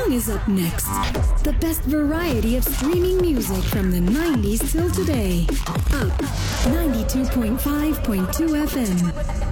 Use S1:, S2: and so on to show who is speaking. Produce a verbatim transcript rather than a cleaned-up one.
S1: song is up next. The best variety of streaming music from the nineties till today. Up ninety-two point five point two F M.